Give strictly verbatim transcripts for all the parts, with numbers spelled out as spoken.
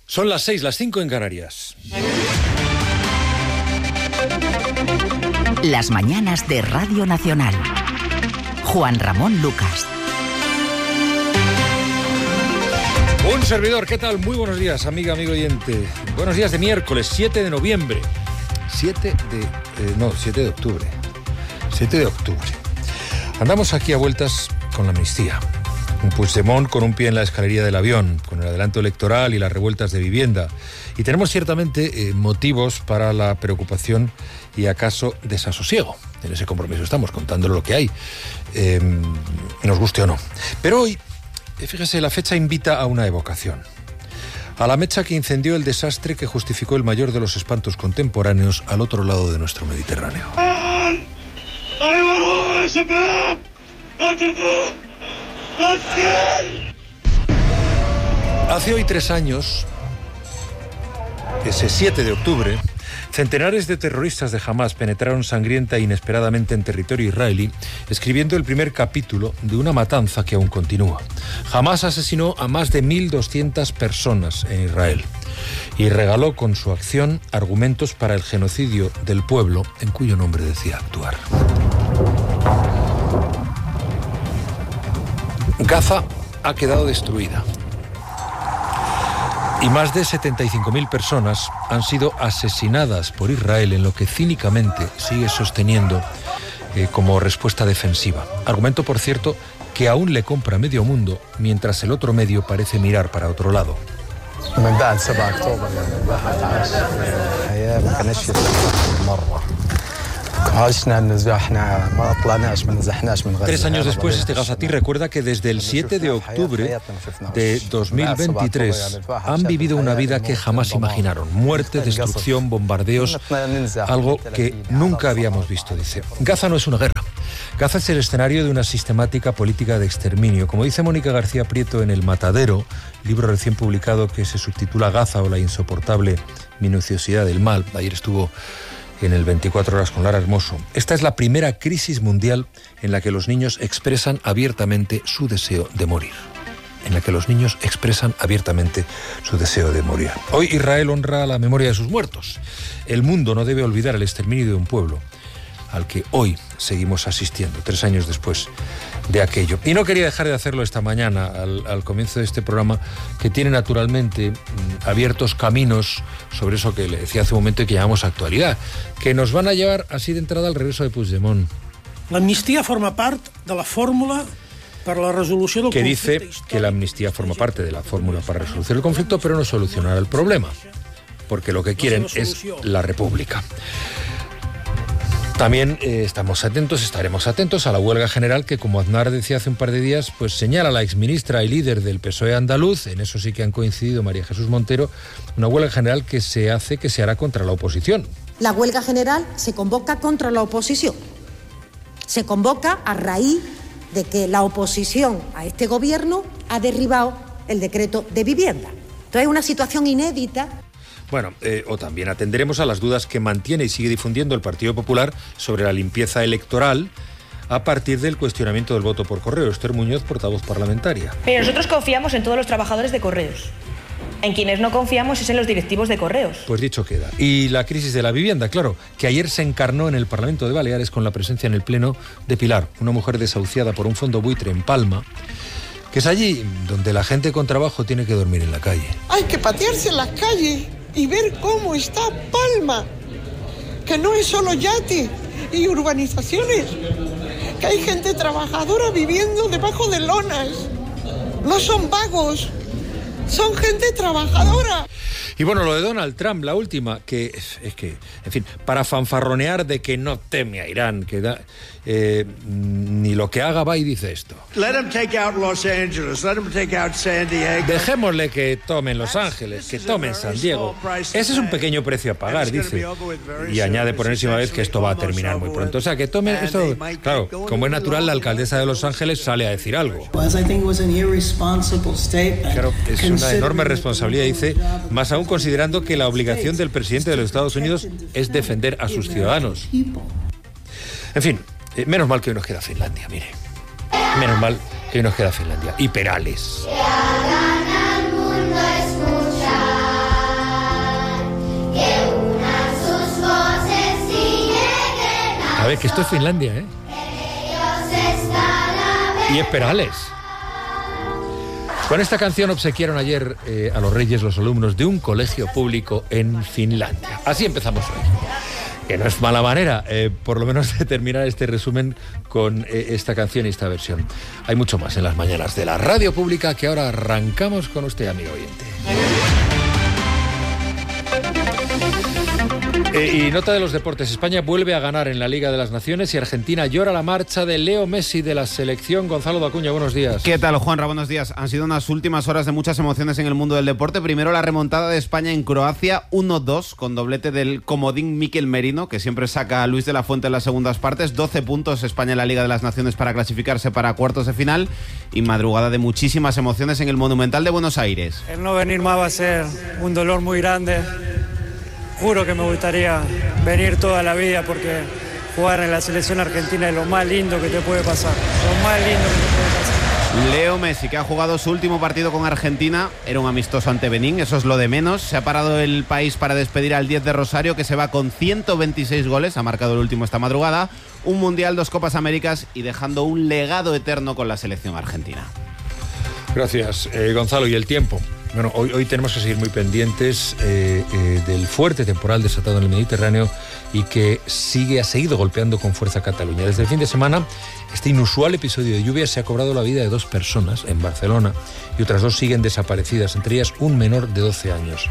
Son las seis, las cinco en Canarias. Las mañanas de Radio Nacional. Juan Ramón Lucas. Un servidor, ¿qué tal? Muy buenos días, amiga, amigo oyente. Buenos días de miércoles, siete de noviembre. siete de... Eh, no, siete de octubre. siete de octubre. Andamos aquí a vueltas con la amnistía. Un Puigdemont con un pie en la escalería del avión, con el adelanto electoral y las revueltas de vivienda. Y tenemos ciertamente eh, motivos para la preocupación y acaso desasosiego. En ese compromiso estamos contándolo lo que hay, eh, nos guste o no. Pero hoy, eh, fíjese, la fecha invita a una evocación. A la mecha que incendió el desastre que justificó el mayor de los espantos contemporáneos al otro lado de nuestro Mediterráneo. Hace hoy tres años, ese siete de octubre, centenares de terroristas de Hamás penetraron sangrienta e inesperadamente en territorio israelí, escribiendo el primer capítulo de una matanza que aún continúa. Hamás asesinó a más de mil doscientas personas en Israel y regaló con su acción argumentos para el genocidio del pueblo en cuyo nombre decía actuar. Gaza ha quedado destruida y más de setenta y cinco mil personas han sido asesinadas por Israel en lo que cínicamente sigue sosteniendo eh, como respuesta defensiva. Argumento, por cierto, que aún le compra medio mundo, mientras el otro medio parece mirar para otro lado. Tres años después, este gazatí recuerda que desde el siete de octubre de dos mil veintitrés han vivido una vida que jamás imaginaron. Muerte, destrucción, bombardeos, algo que nunca habíamos visto, dice. Gaza no es una guerra. Gaza es el escenario de una sistemática política de exterminio. Como dice Mónica García Prieto en El Matadero, libro recién publicado que se subtitula Gaza o la insoportable minuciosidad del mal. Ayer estuvo en el veinticuatro horas con Lara Hermoso. Esta es la primera crisis mundial en la que los niños expresan abiertamente su deseo de morir. En la que los niños expresan abiertamente su deseo de morir. Hoy Israel honra la memoria de sus muertos. El mundo no debe olvidar el exterminio de un pueblo al que hoy seguimos asistiendo, tres años después de aquello. Y no quería dejar de hacerlo esta mañana, al, al comienzo de este programa, que tiene naturalmente mmm, abiertos caminos sobre eso que le decía hace un momento y que llamamos actualidad, que nos van a llevar así de entrada al regreso de Puigdemont. La amnistía forma parte de la fórmula para la resolución del que conflicto. Dice que la amnistía forma parte de la fórmula para resolver el conflicto, pero no solucionará el problema, porque lo que quieren es la república. También eh, estamos atentos, estaremos atentos a la huelga general que, como Aznar decía hace un par de días, pues señala la exministra y líder del P S O E andaluz, en eso sí que han coincidido María Jesús Montero, una huelga general que se hace, que se hará contra la oposición. La huelga general se convoca contra la oposición. Se convoca a raíz de que la oposición a este gobierno ha derribado el decreto de vivienda. Entonces es una situación inédita. Bueno, eh, o también atenderemos a las dudas que mantiene y sigue difundiendo el Partido Popular sobre la limpieza electoral a partir del cuestionamiento del voto por correo. Esther Muñoz, portavoz parlamentaria. Pero nosotros confiamos en todos los trabajadores de correos. En quienes no confiamos es en los directivos de correos. Pues dicho queda. Y la crisis de la vivienda, claro, que ayer se encarnó en el Parlamento de Baleares con la presencia en el Pleno de Pilar, una mujer desahuciada por un fondo buitre en Palma, que es allí donde la gente con trabajo tiene que dormir en la calle. Hay que patearse en las calles y ver cómo está Palma, que no es solo yate y urbanizaciones, que hay gente trabajadora viviendo debajo de lonas. No son vagos, son gente trabajadora. Y bueno, lo de Donald Trump, la última, que es, es que, en fin, para fanfarronear de que no teme a Irán, que da, eh, ni lo que haga va y dice esto. Let him take out Los Angeles, let him take out San Diego. Dejémosle que tomen Los Ángeles, que tomen San Diego. Ese es un pequeño precio a pagar, dice. Y añade por enésima vez que esto va a terminar muy pronto. O sea, que tomen esto. Claro, como es natural, la alcaldesa de Los Ángeles sale a decir algo. Claro, es una enorme responsabilidad, dice, más aún considerando que la obligación del presidente de los Estados Unidos es defender a sus ciudadanos. En fin, eh, menos mal que hoy nos queda Finlandia, mire. Menos mal que hoy nos queda Finlandia. Y Perales. Que hagan al mundo escuchar. Oye, que esto es Finlandia, ¿eh? Y es Perales. Con esta canción obsequiaron ayer eh, a los Reyes los alumnos de un colegio público en Finlandia. Así empezamos hoy. Que no es mala manera, eh, por lo menos, de terminar este resumen con eh, esta canción y esta versión. Hay mucho más en las mañanas de la radio pública, que ahora arrancamos con usted, amigo oyente. Eh, y nota de los deportes. España vuelve a ganar en la Liga de las Naciones y Argentina llora la marcha de Leo Messi de la selección. Gonzalo Dacuña, buenos días. ¿Qué tal, Juanra? Buenos días. Han sido unas últimas horas de muchas emociones en el mundo del deporte. Primero la remontada de España en Croacia, uno dos, con doblete del comodín Mikel Merino, que siempre saca a Luis de la Fuente en las segundas partes. doce puntos España en la Liga de las Naciones para clasificarse para cuartos de final. Y madrugada de muchísimas emociones en el Monumental de Buenos Aires. El no venir más va a ser un dolor muy grande. Juro que me gustaría venir toda la vida, porque jugar en la selección argentina es lo más lindo que te puede pasar. Lo más lindo que te puede pasar. Leo Messi, que ha jugado su último partido con Argentina, era un amistoso ante Benín, eso es lo de menos. Se ha parado el país para despedir al diez de Rosario, que se va con ciento veintiséis goles, ha marcado el último esta madrugada, un Mundial, dos Copas Américas y dejando un legado eterno con la selección argentina. Gracias, eh, Gonzalo. Y el tiempo. Bueno, hoy, hoy tenemos que seguir muy pendientes eh, eh, del fuerte temporal desatado en el Mediterráneo y que sigue, ha seguido golpeando con fuerza a Cataluña. Desde el fin de semana, este inusual episodio de lluvia se ha cobrado la vida de dos personas en Barcelona y otras dos siguen desaparecidas, entre ellas un menor de doce años.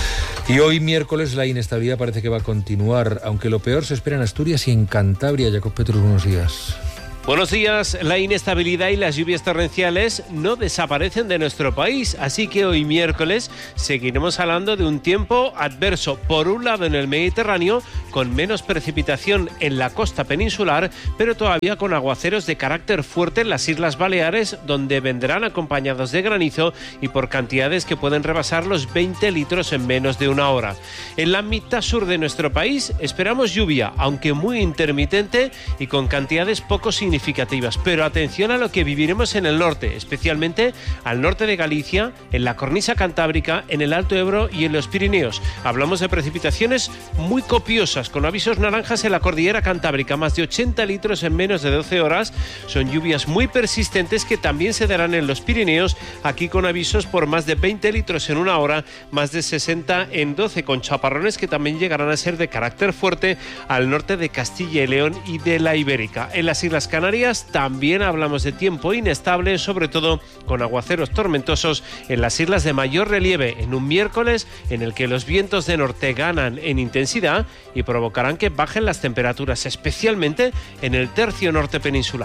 Y hoy, miércoles, la inestabilidad parece que va a continuar, aunque lo peor se espera en Asturias y en Cantabria. Jacob Petrus, buenos días. Buenos días. La inestabilidad y las lluvias torrenciales no desaparecen de nuestro país, así que hoy miércoles seguiremos hablando de un tiempo adverso, por un lado en el Mediterráneo, con menos precipitación en la costa peninsular, pero todavía con aguaceros de carácter fuerte en las Islas Baleares, donde vendrán acompañados de granizo y por cantidades que pueden rebasar los veinte litros en menos de una hora. En la mitad sur de nuestro país esperamos lluvia, aunque muy intermitente y con cantidades poco significativas. significativas, pero atención a lo que viviremos en el norte, especialmente al norte de Galicia, en la cornisa cantábrica, en el Alto Ebro y en los Pirineos. Hablamos de precipitaciones muy copiosas, con avisos naranjas en la cordillera cantábrica, más de ochenta litros en menos de doce horas. Son lluvias muy persistentes que también se darán en los Pirineos, aquí con avisos por más de veinte litros en una hora, más de sesenta en doce, con chaparrones que también llegarán a ser de carácter fuerte al norte de Castilla y León y de la Ibérica. En las Islas Canarias Canarias también hablamos de tiempo inestable, sobre todo con aguaceros tormentosos en las islas de mayor relieve, en un miércoles en el que los vientos de norte ganan en intensidad y provocarán que bajen las temperaturas, especialmente en el tercio norte peninsular.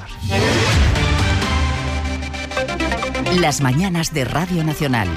Las mañanas de Radio Nacional.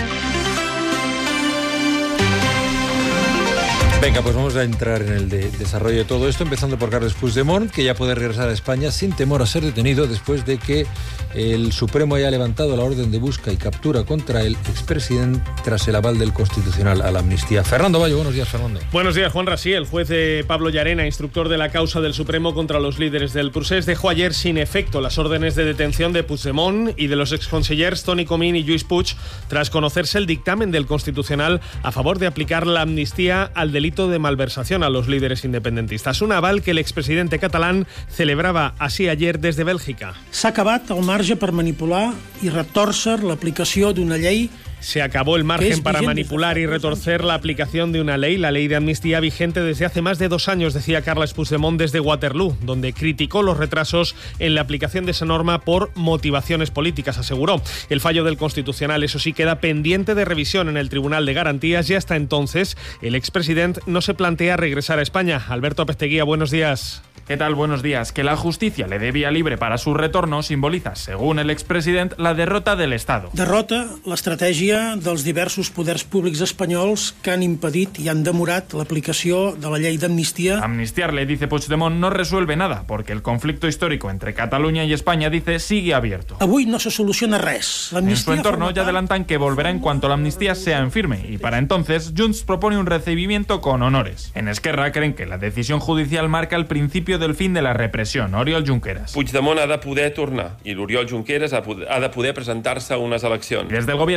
Venga, pues vamos a entrar en el de desarrollo de todo esto, empezando por Carles Puigdemont, que ya puede regresar a España sin temor a ser detenido después de que el Supremo haya levantado la orden de busca y captura contra el expresidente tras el aval del Constitucional a la amnistía. Fernando Bayo, buenos días, Fernando. Buenos días, Juanra. Sí, el juez eh, Pablo Llarena, instructor de la causa del Supremo contra los líderes del procés, dejó ayer sin efecto las órdenes de detención de Puigdemont y de los exconsellers Toni Comín y Lluís Puig, tras conocerse el dictamen del Constitucional a favor de aplicar la amnistía al delito de malversación a los líderes independentistas. Un aval que el expresidente catalán celebraba así ayer desde Bélgica. S'ha acabat el marge per manipular i retòrcer l'aplicació d'una llei. Se acabó el margen para manipular y retorcer la aplicación de una ley, la ley de amnistía vigente desde hace más de dos años, decía Carles Puigdemont desde Waterloo, donde criticó los retrasos en la aplicación de esa norma por motivaciones políticas, aseguró. El fallo del Constitucional, eso sí, queda pendiente de revisión en el Tribunal de Garantías y hasta entonces el expresidente no se plantea regresar a España. Alberto Apesteguía, buenos días. ¿Qué tal? Buenos días. Que la justicia le dé vía libre para su retorno simboliza, según el expresidente, la derrota del Estado. Derrota l'estratègia dels diversos poders públics espanyols que han impedit i han demorat l'aplicació de la llei d'amnistia. Amnistiarle, dice Puigdemont, no resuelve nada, porque el conflicto histórico entre Cataluña y España, dice, sigue abierto. Avui no se soluciona res. En su entorno ya adelantan que volverá en cuanto la amnistía sea en firme, y para entonces Junts propone un recibimiento con honores. En Esquerra creen que la decisión judicial marca el principio del fin de la repressió. Oriol Junqueras. Puigdemont ha de poder tornar i l'Oriol Junqueras ha de poder presentar-se a unes eleccions. Desde el gobierno sacan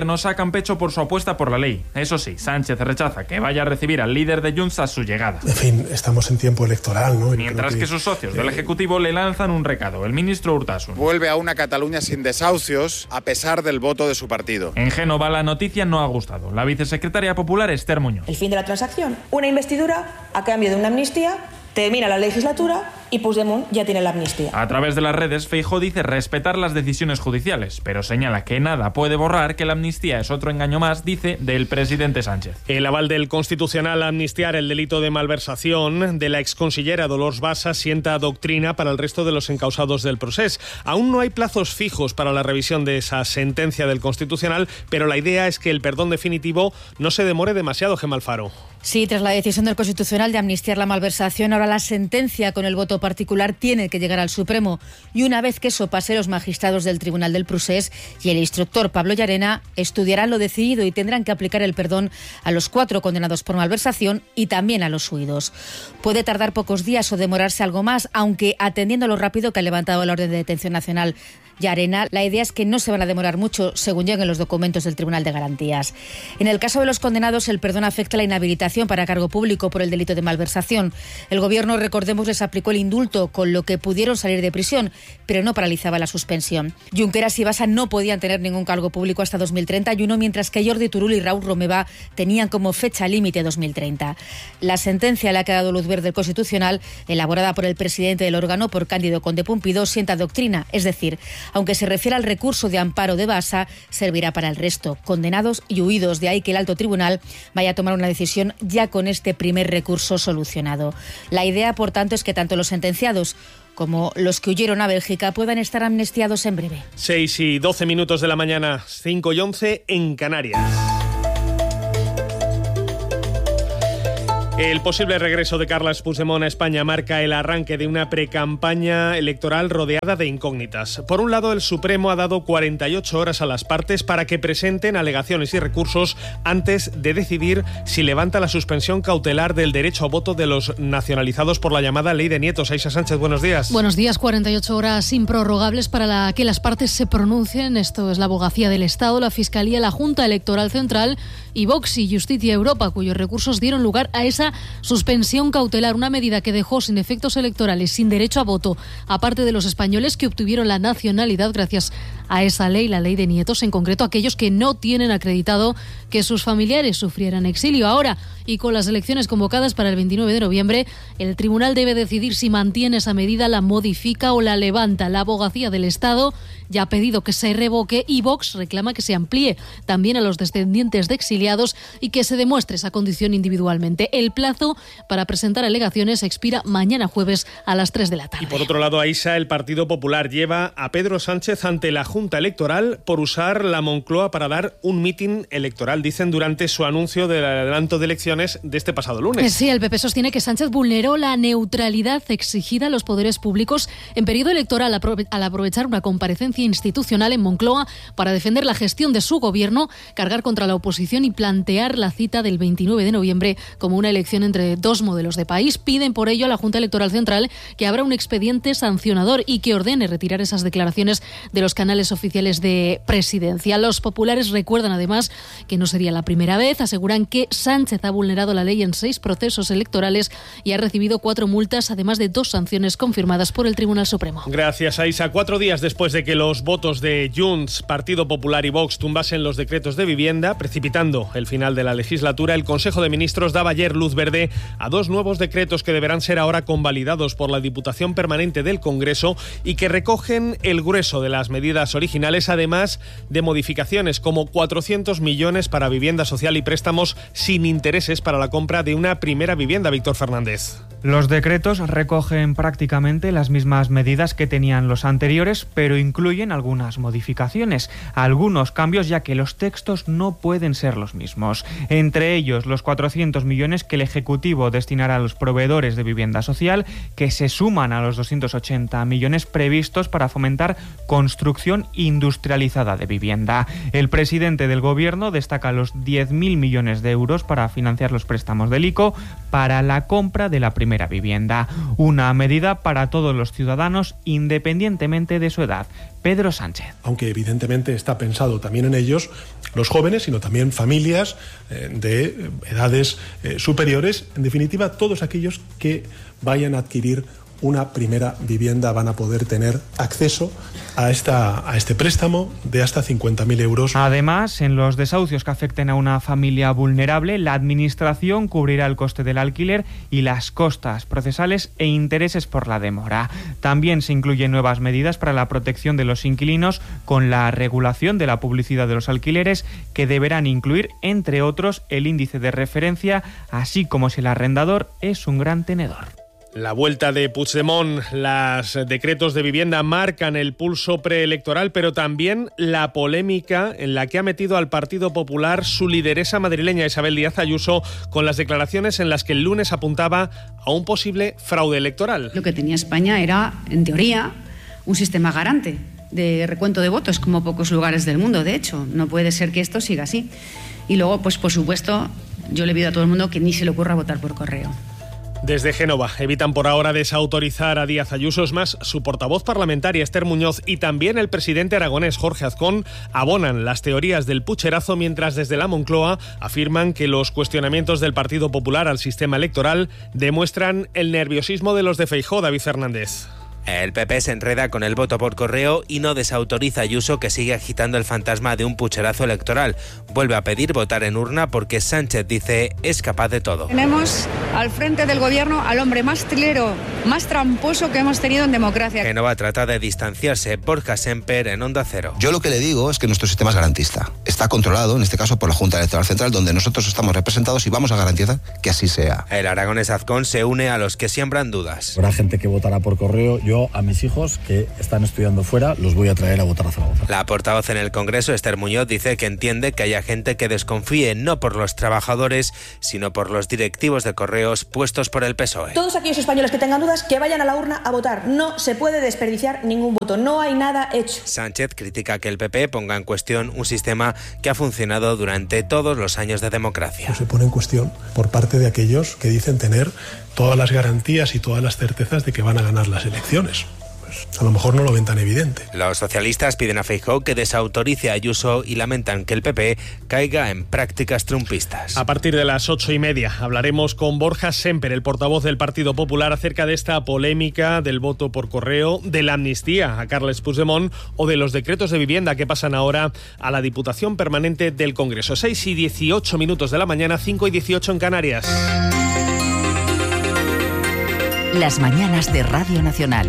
sacan pecho por su apuesta por la ley. Eso sí, Sánchez rechaza que vaya a recibir al líder de Junts a su llegada. En fin, estamos en tiempo electoral, ¿no? Mientras que, que sus socios eh... del Ejecutivo le lanzan un recado. El ministro Urtasun vuelve a una Cataluña sin desahucios a pesar del voto de su partido. En Génova la noticia no ha gustado. La vicesecretaria popular Esther Muñoz. El fin de la transacción. Una investidura a cambio de una amnistía. Termina la legislatura y Puigdemont ya tiene la amnistía. A través de las redes, Feijóo dice respetar las decisiones judiciales, pero señala que nada puede borrar que la amnistía es otro engaño más, dice, del presidente Sánchez. El aval del Constitucional a amnistiar el delito de malversación de la exconsellera Dolors Bassa sienta doctrina para el resto de los encausados del procés. Aún no hay plazos fijos para la revisión de esa sentencia del Constitucional, pero la idea es que el perdón definitivo no se demore demasiado, Gemma Alfaro. Sí, tras la decisión del Constitucional de amnistiar la malversación, ahora la sentencia con el voto particular tiene que llegar al Supremo. Y una vez que eso pase, los magistrados del Tribunal del Procés y el instructor Pablo Llarena estudiarán lo decidido y tendrán que aplicar el perdón a los cuatro condenados por malversación y también a los huidos. Puede tardar pocos días o demorarse algo más, aunque atendiendo lo rápido que ha levantado la orden de detención nacional Llarena, la idea es que no se van a demorar mucho según lleguen los documentos del Tribunal de Garantías. En el caso de los condenados, el perdón afecta la inhabilitación para cargo público por el delito de malversación. El Gobierno, recordemos, les aplicó el indulto, con lo que pudieron salir de prisión, pero no paralizaba la suspensión. Junqueras y Bassa no podían tener ningún cargo público hasta dos mil treinta y uno, mientras que Jordi Turull y Raúl Romeva tenían como fecha límite dos mil treinta. La sentencia a la que ha dado luz verde el Constitucional, elaborada por el presidente del órgano, por Cándido Conde Pumpido, sienta doctrina, es decir, aunque se refiere al recurso de amparo de Bassa, servirá para el resto, condenados y huidos. De ahí que el alto tribunal vaya a tomar una decisión ya con este primer recurso solucionado. La idea, por tanto, es que tanto los sentenciados como los que huyeron a Bélgica puedan estar amnistiados en breve. seis y doce minutos de la mañana, cinco y once en Canarias. El posible regreso de Carles Puigdemont a España marca el arranque de una precampaña electoral rodeada de incógnitas. Por un lado, el Supremo ha dado cuarenta y ocho horas a las partes para que presenten alegaciones y recursos antes de decidir si levanta la suspensión cautelar del derecho a voto de los nacionalizados por la llamada Ley de Nietos. Aisha Sánchez, buenos días. Buenos días. cuarenta y ocho horas improrrogables para la que las partes se pronuncien. Esto es la Abogacía del Estado, la Fiscalía, la Junta Electoral Central y Vox y Justicia Europa, cuyos recursos dieron lugar a esa suspensión cautelar, una medida que dejó sin efectos electorales, sin derecho a voto, aparte de los españoles que obtuvieron la nacionalidad gracias a esa ley, la Ley de Nietos, en concreto aquellos que no tienen acreditado que sus familiares sufrieran exilio. Ahora, y con las elecciones convocadas para el veintinueve de noviembre, el tribunal debe decidir si mantiene esa medida, la modifica o la levanta. La Abogacía del Estado ya ha pedido que se revoque y Vox reclama que se amplíe también a los descendientes de exiliados y que se demuestre esa condición individualmente. El plazo para presentar alegaciones expira mañana jueves a las tres de la tarde. Y por otro lado, Aisha, el Partido Popular lleva a Pedro Sánchez ante la Junta Electoral por usar la Moncloa para dar un mitin electoral, dicen, durante su anuncio del adelanto de elecciones de este pasado lunes. Sí, el P P sostiene que Sánchez vulneró la neutralidad exigida a los poderes públicos en periodo electoral al aprovechar una comparecencia institucional en Moncloa para defender la gestión de su gobierno, cargar contra la oposición y plantear la cita del veintinueve de noviembre como una elección entre dos modelos de país. Piden por ello a la Junta Electoral Central que abra un expediente sancionador y que ordene retirar esas declaraciones de los canales oficiales de presidencia. Los populares recuerdan además que no sería la primera vez, aseguran que Sánchez ha vulnerado la ley en seis procesos electorales y ha recibido cuatro multas, además de dos sanciones confirmadas por el Tribunal Supremo. Gracias, Aisha. Cuatro días después de que los votos de Junts, Partido Popular y Vox tumbasen los decretos de vivienda, precipitando el final de la legislatura, el Consejo de Ministros daba ayer luz verde a dos nuevos decretos que deberán ser ahora convalidados por la Diputación Permanente del Congreso y que recogen el grueso de las medidas originales, además de modificaciones como cuatrocientos millones para vivienda social y préstamos sin intereses para la compra de una primera vivienda. Víctor Fernández. Los decretos recogen prácticamente las mismas medidas que tenían los anteriores, pero incluyen algunas modificaciones, algunos cambios, ya que los textos no pueden ser los mismos. Entre ellos, los cuatrocientos millones que el Ejecutivo destinará a los proveedores de vivienda social, que se suman a los doscientos ochenta millones previstos para fomentar construcción industrializada de vivienda. El presidente del Gobierno destaca los diez mil millones de euros para financiar los préstamos del I C O para la compra de la primera vivienda. Una medida para todos los ciudadanos, independientemente de su edad. Pedro Sánchez. Aunque evidentemente está pensado también en ellos, los jóvenes, sino también familias eh, de edades eh, superiores, en definitiva todos aquellos que vayan a adquirir una primera vivienda van a poder tener acceso a, esta, a este préstamo de hasta cincuenta mil euros. Además, en los desahucios que afecten a una familia vulnerable, la Administración cubrirá el coste del alquiler y las costas procesales e intereses por la demora. También se incluyen nuevas medidas para la protección de los inquilinos con la regulación de la publicidad de los alquileres, que deberán incluir, entre otros, el índice de referencia, así como si el arrendador es un gran tenedor. La vuelta de Puigdemont, los decretos de vivienda marcan el pulso preelectoral, pero también la polémica en la que ha metido al Partido Popular su lideresa madrileña Isabel Díaz Ayuso con las declaraciones en las que el lunes apuntaba a un posible fraude electoral. Lo que tenía España era, en teoría, un sistema garante de recuento de votos, como pocos lugares del mundo, de hecho. No puede ser que esto siga así. Y luego, pues por supuesto, yo le pido a todo el mundo que ni se le ocurra votar por correo. Desde Génova evitan por ahora desautorizar a Díaz Ayuso. Es más, su portavoz parlamentaria Esther Muñoz y también el presidente aragonés Jorge Azcón abonan las teorías del pucherazo, mientras desde la Moncloa afirman que los cuestionamientos del Partido Popular al sistema electoral demuestran el nerviosismo de los de Feijóo. David Fernández. El P P se enreda con el voto por correo y no desautoriza a Ayuso, que sigue agitando el fantasma de un pucherazo electoral. Vuelve a pedir votar en urna porque Sánchez dice es capaz de todo. Tenemos al frente del gobierno al hombre más trilero, más tramposo que hemos tenido en democracia. Génova trata de distanciarse. Borja Semper en Onda Cero. Yo lo que le digo es que nuestro sistema es garantista. Está controlado, en este caso, por la Junta Electoral Central, donde nosotros estamos representados y vamos a garantizar que así sea. El aragonés Azcón se une a los que siembran dudas. Habrá gente que votará por correo. Yo a mis hijos que están estudiando fuera los voy a traer a votar a Zaragoza. La portavoz en el Congreso, Esther Muñoz, dice que entiende que haya gente que desconfíe no por los trabajadores, sino por los directivos de correos puestos por el P S O E. Todos aquellos españoles que tengan dudas, que vayan a la urna a votar. No se puede desperdiciar ningún voto. No hay nada hecho. Sánchez critica que el P P ponga en cuestión un sistema que ha funcionado durante todos los años de democracia. No se pone en cuestión por parte de aquellos que dicen tener todas las garantías y todas las certezas de que van a ganar las elecciones. A lo mejor no lo ven tan evidente. Los socialistas piden a Feijóo que desautorice a Ayuso y lamentan que el P P caiga en prácticas trumpistas. A partir de las ocho y media hablaremos con Borja Semper, el portavoz del Partido Popular, acerca de esta polémica del voto por correo, de la amnistía a Carles Puigdemont o de los decretos de vivienda que pasan ahora a la Diputación Permanente del Congreso. seis y dieciocho minutos de la mañana, cinco y dieciocho en Canarias. Las mañanas de Radio Nacional.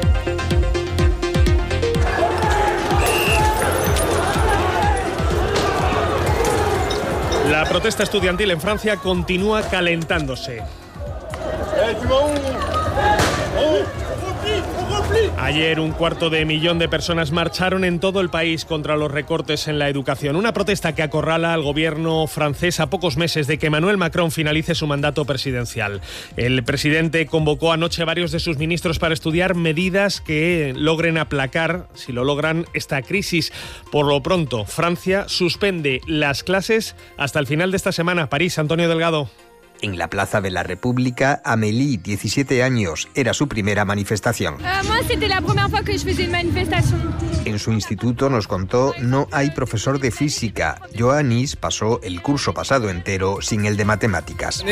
La protesta estudiantil en Francia continúa calentándose. Ayer un cuarto de millón de personas marcharon en todo el país contra los recortes en la educación. Una protesta que acorrala al gobierno francés a pocos meses de que Emmanuel Macron finalice su mandato presidencial. El presidente convocó anoche a varios de sus ministros para estudiar medidas que logren aplacar, si lo logran, esta crisis. Por lo pronto, Francia suspende las clases hasta el final de esta semana. París, Antonio Delgado. En la Plaza de la República, Amélie, diecisiete años, era su primera manifestación. En su instituto, nos contó, no hay profesor de física. Joannis pasó el curso pasado entero sin el de matemáticas.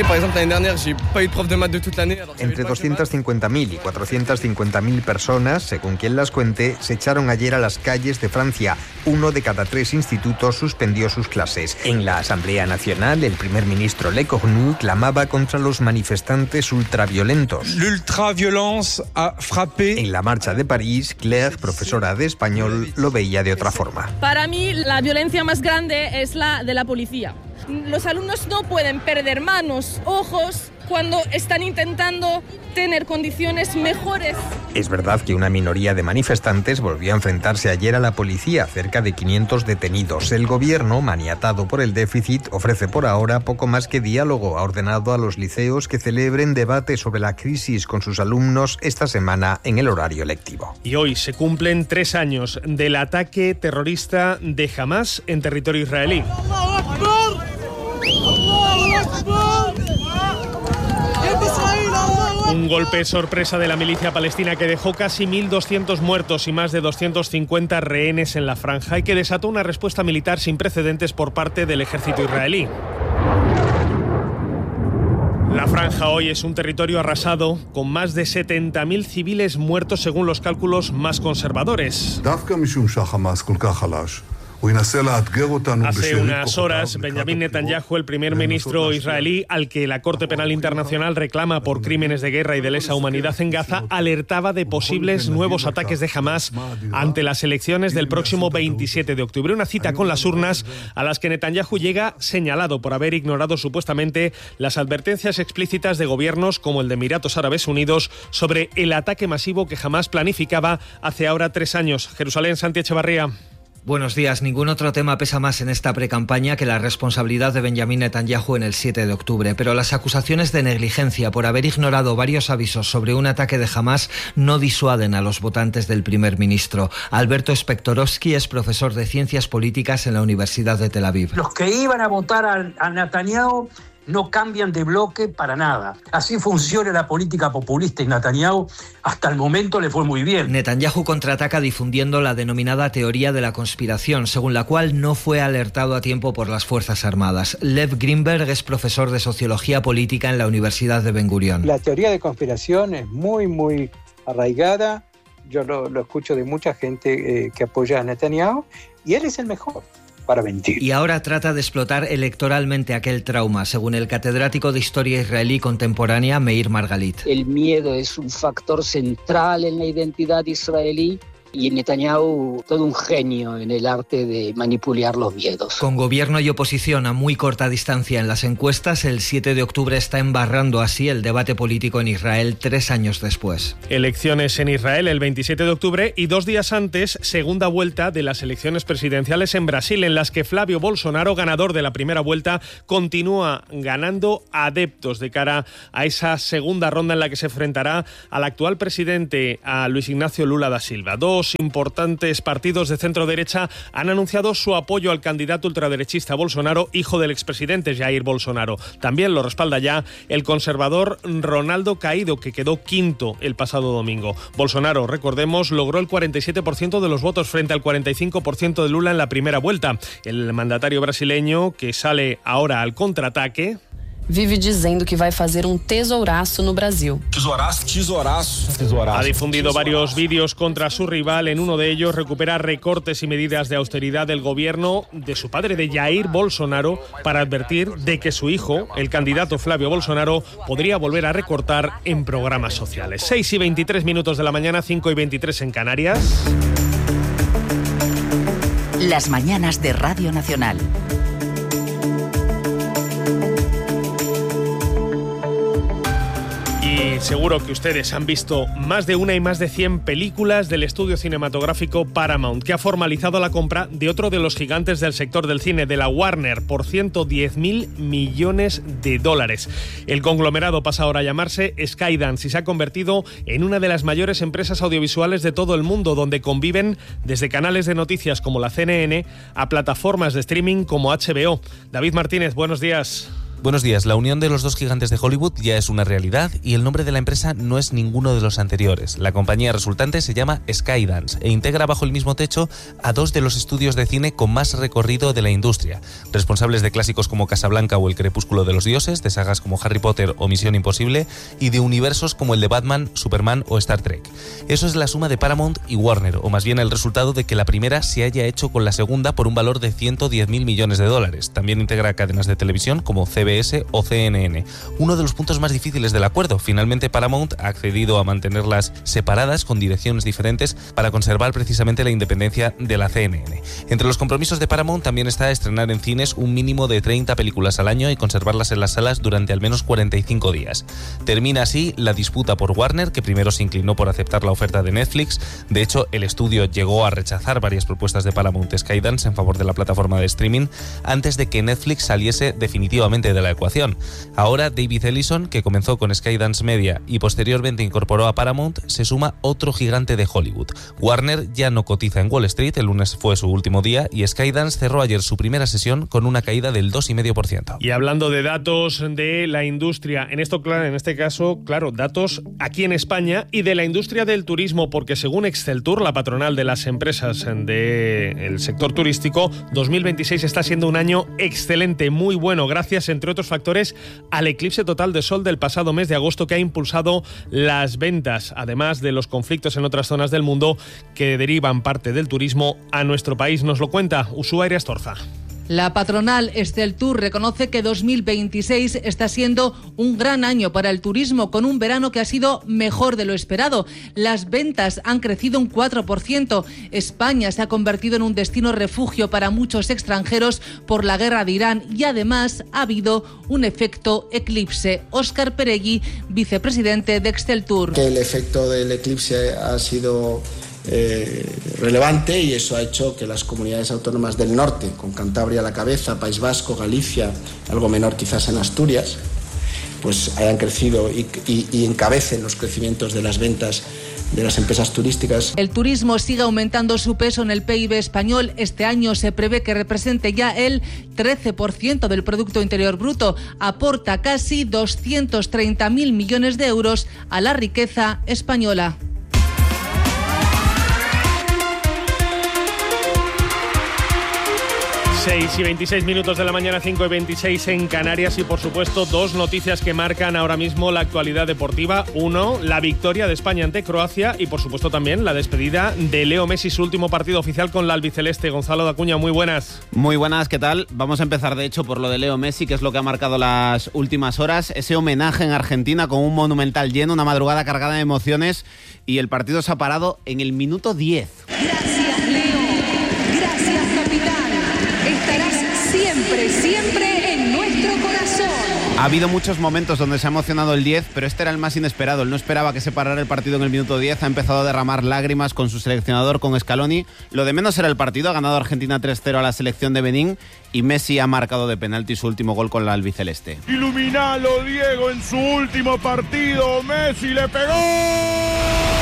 Entre doscientas cincuenta mil y cuatrocientas cincuenta mil personas, según quien las cuente, se echaron ayer a las calles de Francia. Uno de cada tres institutos suspendió sus clases. En la Asamblea Nacional, el primer ministro Le Cornu clamaba contra los manifestantes ultraviolentos. L'ultraviolence a frappé. En la marcha de París, Claire, profesora de español, lo veía de otra forma. Para mí, la violencia más grande es la de la policía. Los alumnos no pueden perder manos, ojos, cuando están intentando tener condiciones mejores. Es verdad que una minoría de manifestantes volvió a enfrentarse ayer a la policía, cerca de quinientos detenidos. El gobierno, maniatado por el déficit, ofrece por ahora poco más que diálogo. Ha ordenado a los liceos que celebren debate sobre la crisis con sus alumnos esta semana en el horario lectivo. Y hoy se cumplen tres años del ataque terrorista de Hamás en territorio israelí. Un golpe sorpresa de la milicia palestina que dejó casi mil doscientos muertos y más de doscientos cincuenta rehenes en la franja y que desató una respuesta militar sin precedentes por parte del ejército israelí. La franja hoy es un territorio arrasado con más de setenta mil civiles muertos según los cálculos más conservadores. Hace unas horas, Benjamín Netanyahu, el primer ministro israelí, al que la Corte Penal Internacional reclama por crímenes de guerra y de lesa humanidad en Gaza, alertaba de posibles nuevos ataques de Hamás ante las elecciones del próximo veintisiete de octubre. Una cita con las urnas a las que Netanyahu llega señalado por haber ignorado supuestamente las advertencias explícitas de gobiernos como el de Emiratos Árabes Unidos sobre el ataque masivo que Hamás planificaba hace ahora tres años. Jerusalén, Santi Echevarría. Buenos días. Ningún otro tema pesa más en esta precampaña que la responsabilidad de Benjamín Netanyahu en el siete de octubre, pero las acusaciones de negligencia por haber ignorado varios avisos sobre un ataque de Hamás no disuaden a los votantes del primer ministro. Alberto Spektorovsky es profesor de Ciencias Políticas en la Universidad de Tel Aviv. Los que iban a votar a, a Netanyahu no cambian de bloque para nada. Así funciona la política populista y Netanyahu hasta el momento le fue muy bien. Netanyahu contraataca difundiendo la denominada teoría de la conspiración, según la cual no fue alertado a tiempo por las Fuerzas Armadas. Lev Greenberg es profesor de Sociología Política en la Universidad de Ben Gurion. La teoría de conspiración es muy, muy arraigada. Yo lo, lo escucho de mucha gente eh, que apoya a Netanyahu y él es el mejor para mentir. Y ahora trata de explotar electoralmente aquel trauma, según el catedrático de Historia Israelí Contemporánea Meir Margalit. El miedo es un factor central en la identidad israelí y Netanyahu todo un genio en el arte de manipular los miedos. Con gobierno y oposición a muy corta distancia en las encuestas, el siete de octubre está embarrando así el debate político en Israel tres años después. Elecciones en Israel el veintisiete de octubre y dos días antes, segunda vuelta de las elecciones presidenciales en Brasil, en las que Flavio Bolsonaro, ganador de la primera vuelta, continúa ganando adeptos de cara a esa segunda ronda en la que se enfrentará al actual presidente, a Luis Ignacio Lula da Silva. Dos importantes partidos de centro-derecha han anunciado su apoyo al candidato ultraderechista Bolsonaro, hijo del expresidente Jair Bolsonaro. También lo respalda ya el conservador Ronaldo Caído, que quedó quinto el pasado domingo. Bolsonaro, recordemos, logró el cuarenta y siete por ciento de los votos frente al cuarenta y cinco por ciento de Lula en la primera vuelta. El mandatario brasileño, que sale ahora al contraataque, vive dizendo que vai fazer um tesouraço no Brasil. Tesouraço, tesouraço, tesouraço. Ha difundido varios vídeos contra su rival. En uno de ellos recupera recortes y medidas de austeridad del gobierno de su padre, de Jair Bolsonaro, para advertir de que su hijo, el candidato Flavio Bolsonaro, podría volver a recortar en programas sociales. seis y veintitrés minutos de la mañana, cinco y veintitrés en Canarias. Las mañanas de Radio Nacional. Y seguro que ustedes han visto más de una y más de cien películas del estudio cinematográfico Paramount, que ha formalizado la compra de otro de los gigantes del sector del cine, de la Warner, por ciento diez mil millones de dólares. El conglomerado pasa ahora a llamarse Skydance y se ha convertido en una de las mayores empresas audiovisuales de todo el mundo, donde conviven desde canales de noticias como la C N N a plataformas de streaming como H B O. David Martínez, buenos días. Buenos días. La unión de los dos gigantes de Hollywood ya es una realidad y el nombre de la empresa no es ninguno de los anteriores. La compañía resultante se llama Skydance e integra bajo el mismo techo a dos de los estudios de cine con más recorrido de la industria, responsables de clásicos como Casablanca o El Crepúsculo de los Dioses, de sagas como Harry Potter o Misión Imposible y de universos como el de Batman, Superman o Star Trek. Eso es la suma de Paramount y Warner, o más bien el resultado de que la primera se haya hecho con la segunda por un valor de ciento diez mil millones de dólares. También integra cadenas de televisión como C B S o C N N. Uno de los puntos más difíciles del acuerdo. Finalmente Paramount ha accedido a mantenerlas separadas con direcciones diferentes para conservar precisamente la independencia de la C N N. Entre los compromisos de Paramount también está estrenar en cines un mínimo de treinta películas al año y conservarlas en las salas durante al menos cuarenta y cinco días. Termina así la disputa por Warner, que primero se inclinó por aceptar la oferta de Netflix. De hecho, el estudio llegó a rechazar varias propuestas de Paramount Skydance en favor de la plataforma de streaming antes de que Netflix saliese definitivamente de de la ecuación. Ahora David Ellison, que comenzó con Skydance Media y posteriormente incorporó a Paramount, se suma otro gigante de Hollywood. Warner ya no cotiza en Wall Street, el lunes fue su último día y Skydance cerró ayer su primera sesión con una caída del dos coma cinco por ciento. Y hablando de datos de la industria, en esto en este caso, claro, datos aquí en España y de la industria del turismo, porque según Exceltur, la patronal de las empresas del sector turístico, dos mil veintiséis está siendo un año excelente, muy bueno, gracias, entre otros factores, al eclipse total de sol del pasado mes de agosto que ha impulsado las ventas, además de los conflictos en otras zonas del mundo que derivan parte del turismo a nuestro país. Nos lo cuenta Ushuaia Astorza. La patronal Exceltur reconoce que dos mil veintiséis está siendo un gran año para el turismo, con un verano que ha sido mejor de lo esperado. Las ventas han crecido un cuatro por ciento. España se ha convertido en un destino refugio para muchos extranjeros por la guerra de Irán y además ha habido un efecto eclipse. Óscar Peregui, vicepresidente de Exceltur. Que el efecto del eclipse ha sido Eh, relevante y eso ha hecho que las comunidades autónomas del norte, con Cantabria a la cabeza, País Vasco, Galicia, algo menor quizás en Asturias, pues hayan crecido y, y, y encabecen los crecimientos de las ventas de las empresas turísticas. El turismo sigue aumentando su peso en el P I B español. Este año se prevé que represente ya el trece por ciento del Producto Interior Bruto. Aporta casi doscientos treinta mil millones de euros a la riqueza española. seis y veintiséis minutos de la mañana, cinco y veintiséis en Canarias y por supuesto dos noticias que marcan ahora mismo la actualidad deportiva. Uno, la victoria de España ante Croacia y por supuesto también la despedida de Leo Messi, su último partido oficial con la albiceleste. Gonzalo Dacuña, muy buenas. Muy buenas, ¿qué tal? Vamos a empezar de hecho por lo de Leo Messi, que es lo que ha marcado las últimas horas. Ese homenaje en Argentina con un Monumental lleno, una madrugada cargada de emociones y el partido se ha parado en el minuto diez. Gracias, Leo. Gracias, capitán. Estarás siempre, siempre en nuestro corazón. Ha habido muchos momentos donde se ha emocionado el diez, pero este era el más inesperado. Él no esperaba que se parara el partido en el minuto diez. Ha empezado a derramar lágrimas con su seleccionador, con Scaloni. Lo de menos era el partido. Ha ganado Argentina tres cero a la selección de Benín y Messi ha marcado de penalti su último gol con la albiceleste. Iluminalo, Diego, en su último partido. Messi le pegó.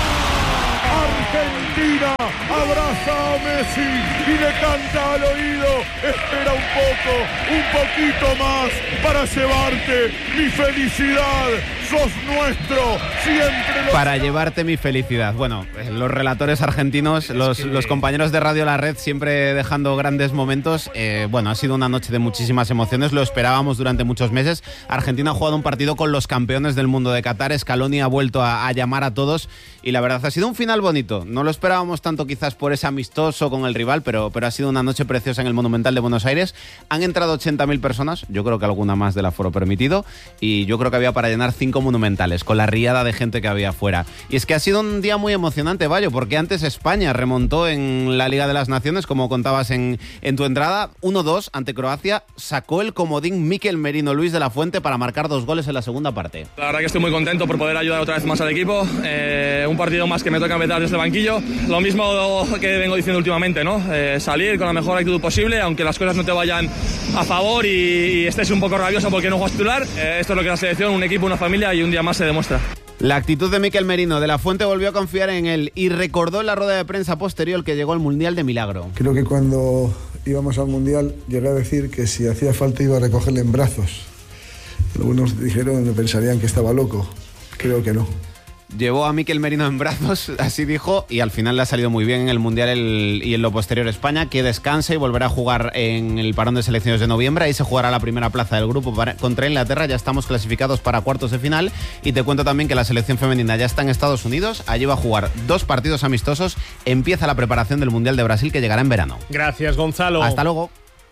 Argentina abraza a Messi y le canta al oído: espera un poco, un poquito más para llevarte mi felicidad. Sos nuestro, siempre lo... Para llevarte mi felicidad. Bueno, los relatores argentinos, los, que... los compañeros de Radio La Red siempre dejando grandes momentos. Eh, bueno, ha sido una noche de muchísimas emociones, lo esperábamos durante muchos meses. Argentina ha jugado un partido con los campeones del mundo de Qatar. Scaloni ha vuelto a, a llamar a todos y la verdad ha sido un final bonito. No lo esperábamos tanto quizás por ese amistoso con el rival, pero, pero ha sido una noche preciosa en el Monumental de Buenos Aires. Han entrado ochenta mil personas, yo creo que alguna más del aforo permitido, y yo creo que había para llenar cinco monumentales, con la riada de gente que había afuera. Y es que ha sido un día muy emocionante, Bayo, porque antes España remontó en la Liga de las Naciones, como contabas en, en tu entrada, uno dos ante Croacia, sacó el comodín Mikel Merino Luis de la Fuente para marcar dos goles en la segunda parte. La verdad que estoy muy contento por poder ayudar otra vez más al equipo, eh, un partido más que me toca empezar desde el banquillo, lo mismo que vengo diciendo últimamente, ¿no? Eh, salir con la mejor actitud posible, aunque las cosas no te vayan a favor y, y estés un poco rabioso porque no juegas titular. Eh, esto es lo que es la selección, un equipo, una familia, y un día más se demuestra. La actitud de Mikel Merino de la Fuente volvió a confiar en él y recordó en la rueda de prensa posterior que llegó al Mundial de milagro. Creo que cuando íbamos al Mundial llegué a decir que si hacía falta iba a recogerle en brazos. Algunos dijeron, pensarían que estaba loco. Creo que no. Llevó a Mikel Merino en brazos, así dijo, y al final le ha salido muy bien en el Mundial el, y en lo posterior España, que descanse y volverá a jugar en el parón de selecciones de noviembre. Ahí se jugará la primera plaza del grupo para, contra Inglaterra. Ya estamos clasificados para cuartos de final y te cuento también que la selección femenina ya está en Estados Unidos. Allí va a jugar dos partidos amistosos. Empieza la preparación del Mundial de Brasil, que llegará en verano. Gracias, Gonzalo. Hasta luego.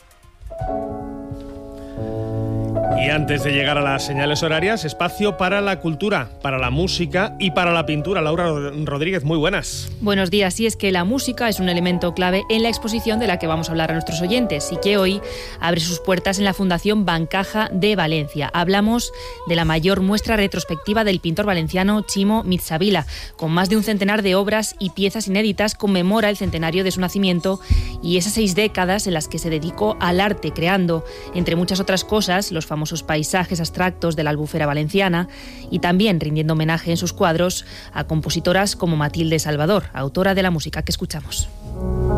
Y antes de llegar a las señales horarias, espacio para la cultura, para la música y para la pintura. Laura Rodríguez, muy buenas. Buenos días. Y es que la música es un elemento clave en la exposición de la que vamos a hablar a nuestros oyentes y que hoy abre sus puertas en la Fundación Bancaja de Valencia. Hablamos de la mayor muestra retrospectiva del pintor valenciano Chimo Mitzavila. Con más de un centenar de obras y piezas inéditas, conmemora el centenario de su nacimiento y esas seis décadas en las que se dedicó al arte, creando, entre muchas otras cosas, los famosos famosos paisajes abstractos de la Albufera valenciana y también rindiendo homenaje en sus cuadros a compositoras como Matilde Salvador, autora de la música que escuchamos.